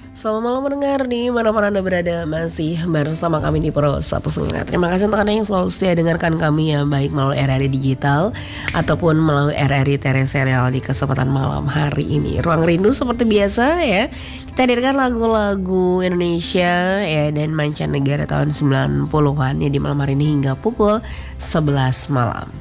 Selamat malam mendengar nih mana-mana Anda berada, masih bersama kami di Pro 1 Setengah. Terima kasih untuk Anda yang selalu setia dengarkan kami ya, baik melalui RRI Digital ataupun melalui RRI Tereserial di kesempatan malam hari ini. Ruang Rindu seperti biasa ya, kita hadirkan lagu-lagu Indonesia ya dan mancanegara tahun 90-an ya di malam hari ini hingga pukul 11 malam.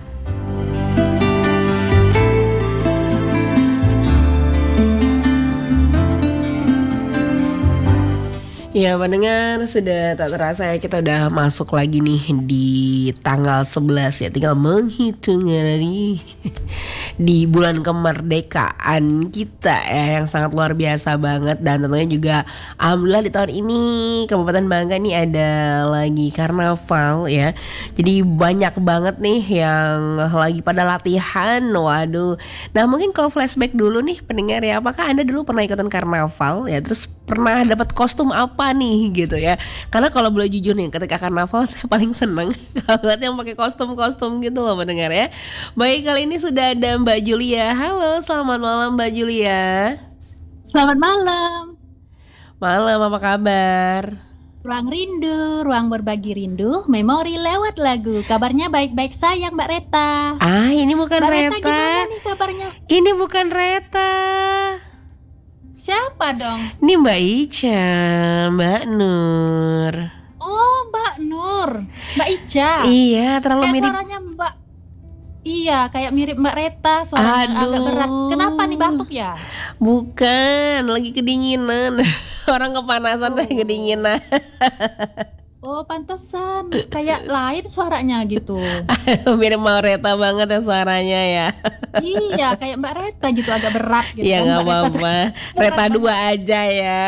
Ya pendengar, sudah tak terasa ya kita udah masuk lagi nih di tanggal 11 ya. Tinggal menghitung hari di bulan kemerdekaan kita ya, yang sangat luar biasa banget. Dan tentunya juga alhamdulillah di tahun ini Kabupaten Bangka nih ada lagi karnaval ya. Jadi banyak banget nih yang lagi pada latihan. Waduh. Nah mungkin kalau flashback dulu nih pendengar ya, apakah Anda dulu pernah ikutan karnaval ya? Terus pernah dapat kostum apa nih gitu ya? Karena kalau boleh jujur nih, ketika karnaval saya paling seneng kalau lihat yang pakai kostum-kostum gitu loh mendengar ya. Baik, kali ini sudah ada Mbak Julia. Halo, selamat malam Mbak Julia. Selamat malam. Malam, apa kabar? Ruang rindu, ruang berbagi rindu, memori lewat lagu. Kabarnya baik-baik sayang Mbak Reta. Ini bukan Mbak Reta. Reta gimana nih kabarnya? Ini bukan Reta. Siapa dong? Ini Mbak Ica, Mbak Nur. Oh Mbak Nur, Mbak Ica. Iya, terlalu kayak mirip. suaranya Mbak. Iya, kayak mirip Mbak Reta. Suaranya agak berat. Kenapa nih batuk ya? Bukan, lagi kedinginan. Orang kepanasan saya kedinginan. Oh pantesan, kayak lain suaranya gitu. Mirip Maureta banget ya suaranya ya. Iya, kayak Mbak Reta gitu, agak berat gitu. Ya kan, gak Mbak apa-apa, Reta 2 aja ya.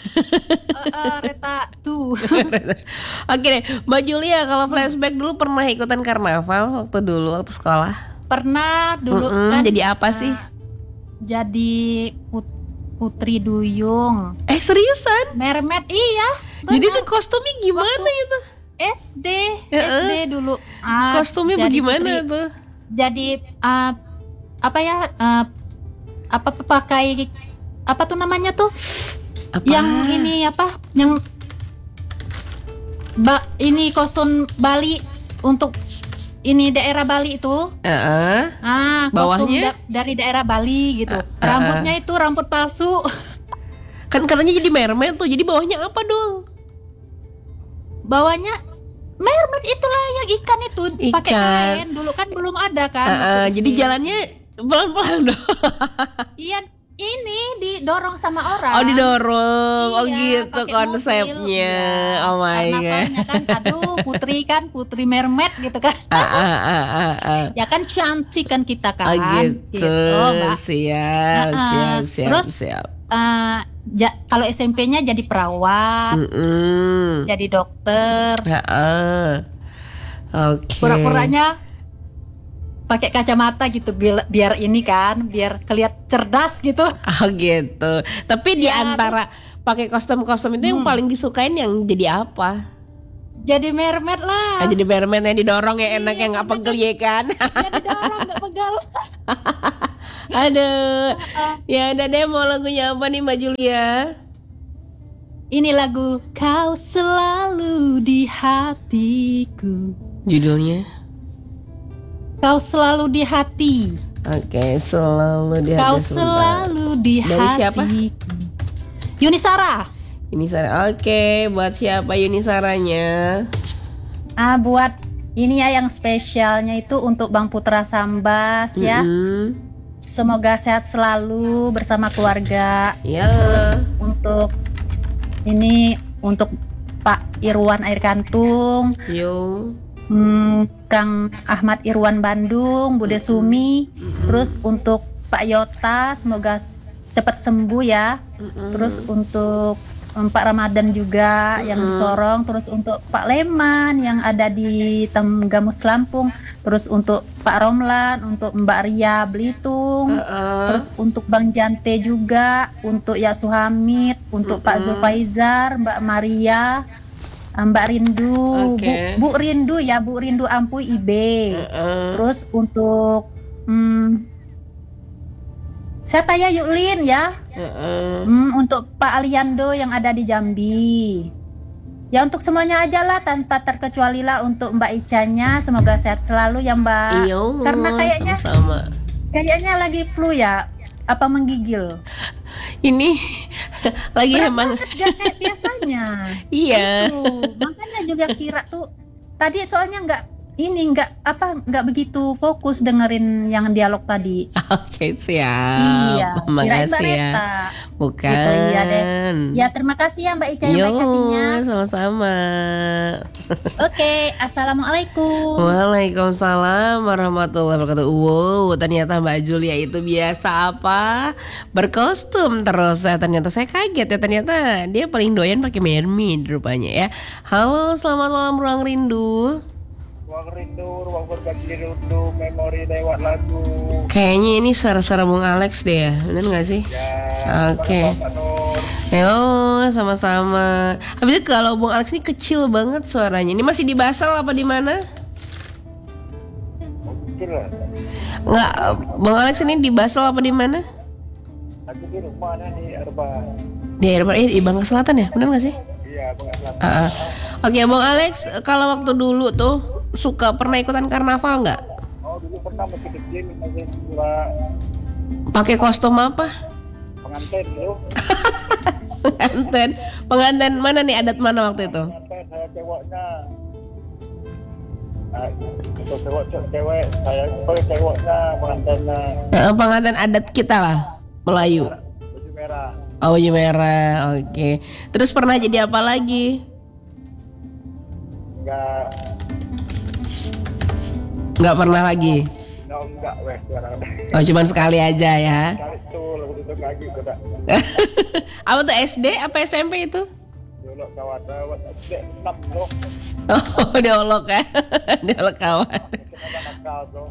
Reta tuh. Oke deh, Mbak Julia, kalau flashback dulu pernah ikutan karnaval waktu sekolah? Pernah dulu kan. Jadi apa sih? Jadi Putri Duyung. Seriusan? Mermaid, iya. Jadi tuh kostumnya gimana itu? SD dulu. Kostumnya bagaimana putri, tuh? Jadi apa ya? Pakai apa tuh namanya tuh? Apa? Yang ini apa? Yang ini kostum Bali untuk ini daerah Bali itu. Bawahnya? Kostum dari daerah Bali gitu. Rambutnya itu rambut palsu. Kan katanya jadi mermaid tuh. Jadi bawahnya apa dong? Bawahnya mermaid itulah yang ikan itu pakai kain. Dulu kan belum ada kan. Jadi jalannya pelan-pelan dong. Iya, ini didorong sama orang. Oh didorong. Iya, Oh gitu konsepnya. Ya. Oh my god. Kan aduh putri mermaid gitu kan. Ya kan cantik kan kita kan. Oh gitu. Mbak. Siap. Terus kalau SMP-nya jadi perawat, jadi dokter. Oke. Pura-puranya pakai kacamata gitu biar ini kan, biar kelihatan cerdas gitu. Oh gitu. Tapi di antara pakai kostum-kostum itu yang paling disukain yang jadi apa? Jadi mermaid lah. Jadi mermaid yang didorong ya enak, yang nggak pegel ya kan? Ya didorong nggak pegel. Aduh. Ya udah deh, mau lagunya apa nih Mbak Julia? Ini lagu Kau Selalu di Hatiku. Judulnya? Kau selalu di hati. Oke, selalu di hati. Kau selalu di hati. Dari siapa? Yunisara. Yunisara. Oke, buat siapa Yunisaranya? Buat ini ya yang spesialnya itu untuk Bang Putra Sambas ya. Semoga sehat selalu bersama keluarga. Ya. Terus untuk Pak Irwan Air Kantung. Yo. Kang Ahmad Irwan Bandung, Bude Sumi. Terus untuk Pak Yota semoga cepat sembuh ya. Terus untuk Pak Ramadan juga yang di Sorong. Terus untuk Pak Leman yang ada di Tenggamus Lampung. Terus untuk Pak Romlan, untuk Mbak Ria Belitung. Terus untuk Bang Jante juga, untuk Ya Suhamid, untuk Pak Zulfaizar, Mbak Maria, Mbak Rindu, Bu Rindu ya, Bu Rindu Ampuy IB. Terus untuk Siapa ya Yuklin ya? Untuk Pak Aliando yang ada di Jambi. Ya untuk semuanya aja lah tanpa terkecuali lah untuk Mbak Icanya. Semoga sehat selalu ya Mbak. Iyo, karena kayaknya sama-sama. Kayaknya lagi flu ya. Apa menggigil? Ini lagi Berat emang banget, gak kayak biasanya. iya. Itu. Makanya juga kira tuh tadi soalnya nggak begitu fokus dengerin yang dialog tadi. Oke, siap. Iya, kirain Mbak Makasih ya. Reta. Bukan. Gitu, iya deh. Ya terima kasih ya Mbak Ica yang baik hatinya. Sama-sama. Oke, assalamualaikum. Waalaikumsalam warahmatullahi wabarakatuh. Wow, ternyata Mbak Julia itu biasa apa? Berkostum terus ya. Ternyata saya kaget ya. Ternyata dia paling doyan pakai mermaid rupanya ya. Halo, selamat malam Ruang Rindu. Ruang rindu, ruang berbagi rindu, memori lewat lagu. Kayaknya ini suara-suara Bung Alex deh ya. Bener gak sih? Ya, Oke. Yo, sama-sama. Habis itu kalau Bung Alex ini kecil banget suaranya. Ini masih di Basel apa di mana? Mungkin lah. Enggak, Bung Alex ini di Basel apa di mana? Aku di rumah nih, Arba. Di Bangka Selatan ya? Bener gak sih? Iya, Bang. Oke, Bung Alex, kalau waktu dulu tuh pernah ikutan karnaval nggak? Oh, dulu pernah masih kecil, masih Pakai kostum apa? pengantin dulu. Pengantin mana nih? Adat mana waktu itu? Pengantin saya ceweknya. Nah, itu cewek, saya ceweknya pengantinnya. Pengantin adat kita lah, Melayu. Baju merah. Oh, baju merah, oke. Terus pernah jadi apa lagi? Nggak pernah lagi. Enggak, weh, sekarang. Oh, cuman sekali aja ya. Kali itu lebih itu lagi udah. Apa tuh SD? Apa SMP itu? Dulu kawan 6 loh. Oh, diolok ya. Diolok kawan. Kita nakal tuh.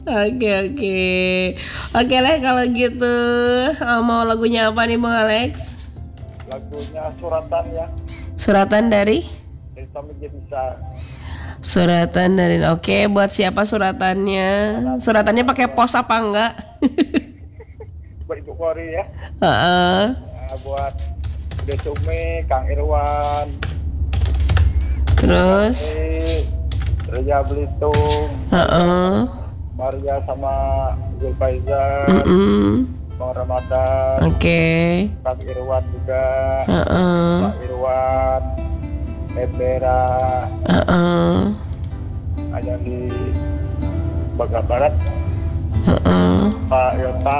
Oke lah kalau gitu. Mau lagunya apa nih Bang Alex? Lagunya suratan ya. Suratan dari? Dari Tommy bisa. Suratan dari. Oke, buat siapa suratannya? Suratannya pakai pos apa enggak? Buat Ibu Kori ya. Heeh. Nah, buat Bude Sumi, Kang Irwan, Terus Reja Belitung, heeh. Maria sama Zulfaizar, Bang Ramadan, Oke. Kang Irwan juga, Heeh. Pak Irwan, Ebera, Heeh. ada di Baga Barat, Heeh. Pak Yota,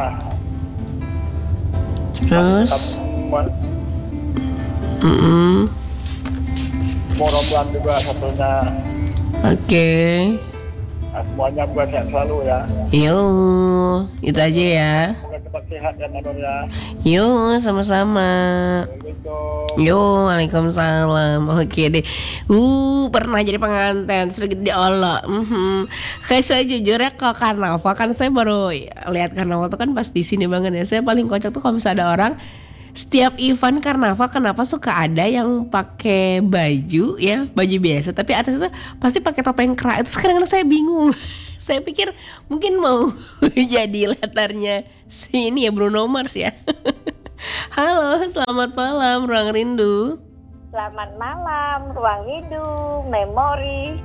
Terus teman heeh. Moroblan juga satunya. Oke. Nah, semuanya buat sehat selalu ya. Yo, itu aja ya. Semoga cepat sehat ya Manor ya. Yo, sama-sama. Assalamualaikum. Yo, waalaikumsalam. Oke deh. Pernah jadi pengantin, sedikit diolok. Kayak saya jujur ya ke karnaval kan saya baru lihat karnaval tuh kan pas di sini banget ya. Saya paling kocak tuh kalau misalnya ada orang setiap event karnaval kenapa suka ada yang pakai baju ya, baju biasa tapi atas itu pasti pakai topeng kera. Itu kadang-kadang saya bingung. Saya pikir mungkin mau jadi latarnya si ini ya Bruno Mars ya. Halo, selamat malam Ruang Rindu. Selamat malam, Ruang Rindu, memori.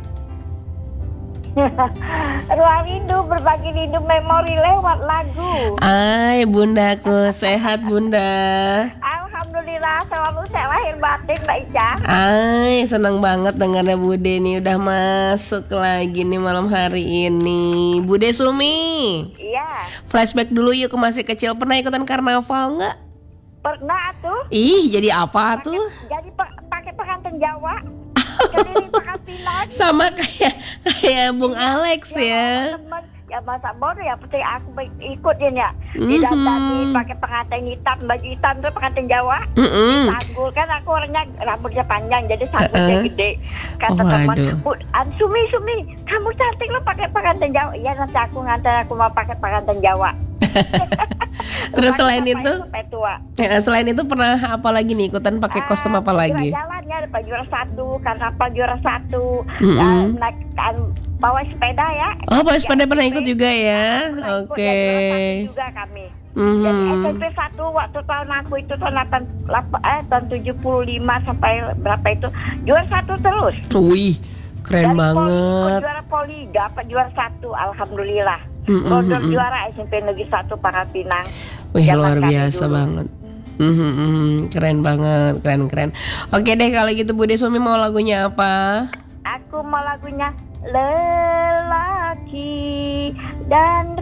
Ruang Rindu, berbagi rindu memori lewat lagu. Ay, bundaku, sehat bunda. Alhamdulillah, selalu sehat lahir batin Mbak Ica. Ay, senang banget dengarnya Bude nih udah masuk lagi nih malam hari ini. Bude Sumi, Iya, flashback dulu yuk ke masih kecil. Pernah ikutan karnaval nggak? pernah tuh. Ih, jadi apa tuh? Jadi pakai pengantin Jawa. Keliling pengantinan. Sama kayak Bung Alex ya. Teman-teman, ya masa bodoh ya, pasti aku ikutin ya. Didatangin pakai pengantin hitam, baju hitam tuh pengantin Jawa. Sanggul kan aku orangnya rambutnya panjang, jadi sanggulnya gede. Kata teman, Bu, Sumi, kamu cantik lo pakai pengantin Jawa. Iya nanti aku ngantar aku mau pakai pengantin Jawa. Terus selain itu pernah apa lagi nih ikutan pakai kostum apa lagi? Jalannya ada juara 1, karnaval juara 1, naik bawa sepeda ya. Oh, bawa sepeda pernah ikut juga ya. Oke. Juga kami. Jadi SMP 1 waktu tahun aku itu tahun 75 sampai berapa itu juara 1 terus. Wih, keren Dari banget. juara poli dapat juara 1, alhamdulillah. Gondor juara SMP Negeri 1 Pangkal Pinang. Wih, Zaman luar kami biasa dulu. banget. Keren banget, keren. Oke deh, kalau gitu Bude Sumi mau lagunya apa? Aku mau lagunya Lelaki dan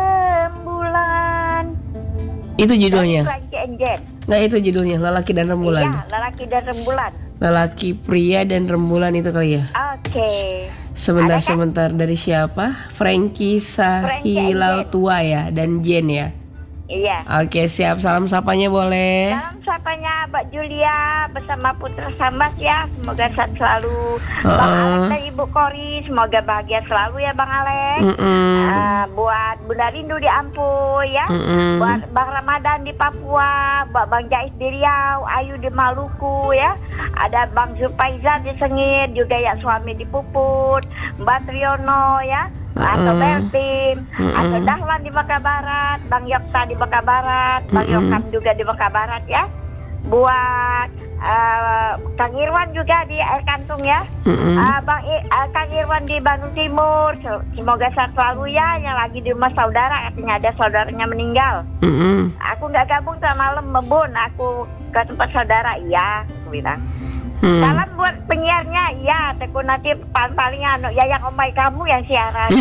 Rembulan. Itu judulnya? Frankie Enjen. Nggak, itu judulnya Lelaki dan Rembulan. Iya, Lelaki dan Rembulan. Lelaki, pria dan rembulan itu kali ya. Oke. Sebentar Ada kan? sebentar dari siapa? Frankie Sahilau Tua ya dan Jen ya. Iya. Oke, siap. Salam sapanya boleh. Salam sapanya Mbak Julia bersama Putra Sambas ya. Semoga sehat selalu. Bang Alex dan Ibu Kori semoga bahagia selalu ya Bang Alex. Buat Bunda Rindu di Ampuy ya. Buat Bang Ramadan di Papua, buat Bang Jais di Riau, Ayu di Maluku ya. Ada Bang Zulfaiza di Sengit, juga ya suami di Puput, Mbak Triono ya. Atau Bertin, atau Dahlan di Bangka Barat, Bang Yokta di Bangka Barat, Bang Yokam juga di Bangka Barat ya. Buat Kang Irwan juga di Air Kantung ya. Kang Irwan di Bandung Timur, semoga sehat selalu ya. Yang lagi di rumah saudara, katanya ada saudaranya meninggal. Aku nggak gabung sama malam Bun, aku ke tempat saudara, iya, aku bilang. Salam buat penyiarnya, iya. Teku nanti paling Yayang Omai kamu yang siaran.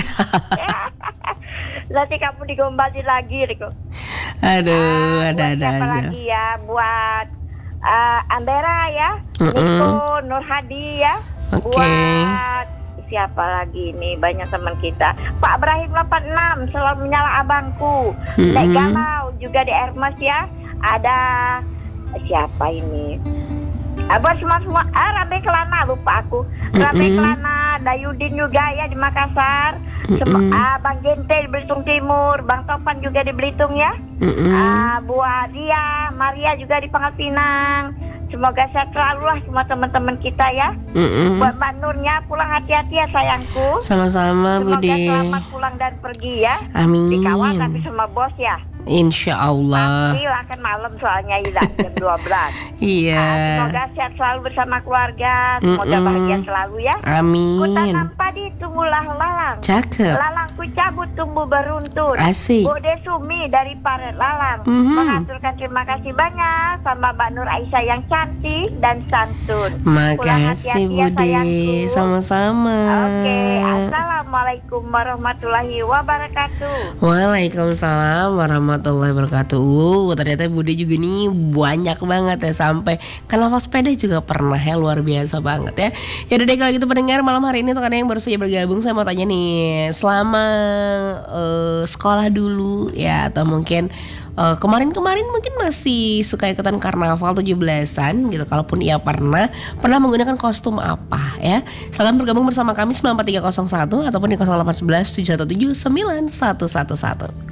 Nanti kamu digombalin lagi, Riko. Aduh, ada siapa aja. lagi ya? Buat Ambera ya, Niko, Nur Hadi ya. Oke. Buat siapa lagi nih? Banyak teman kita. Pak Ibrahim 86 selalu menyala abangku. Nek Galau juga di Ermas ya. Ada siapa ini? Buat semua Rabe Kelana, lupa aku. Rabe Kelana, Dayudin juga ya di Makassar. Bang Gente di Belitung Timur, Bang Topan juga di Belitung ya. Buat dia, Maria juga di Pangkal Pinang. Semoga sehat selalu lah semua teman-teman kita ya. Buat Mbak Nurnya pulang hati-hati ya sayangku. Sama-sama Semoga Bude. selamat pulang dan pergi ya. Amin. Dikawal tapi sama bos ya. Insya Allah. Pasti lah kan malam soalnya hilang jam 12. Iya. Semoga sehat selalu bersama keluarga. Semoga bahagia selalu ya. Ku Amin. tanam padi tumbuhlah lalang. Cakep. Lalang ku cabut tumbuh beruntun. Asik. Bude Sumi dari Paret Lalang mengaturkan terima kasih banyak sama Mbak Nur Aisyah yang cantik dan santun. Pulang Makasih hati-hati ya, Bude. sayangku. Sama-sama. Oke, assalamualaikum warahmatullahi wabarakatuh. Waalaikumsalam warahmatullahi wabarakatuh. Ternyata Bude juga nih banyak banget ya, sampai kenapa sepeda juga pernah ya, luar biasa banget ya. Ya udah deh, kalau gitu pendengar malam hari ini untuk kalian yang baru saja bergabung, saya mau tanya nih, selama sekolah dulu ya, atau mungkin kemarin-kemarin mungkin masih suka ikutan karnaval 17-an gitu. Kalaupun ia pernah menggunakan kostum apa ya? Silahkan bergabung bersama kami 94301 ataupun di 0811 717 9111.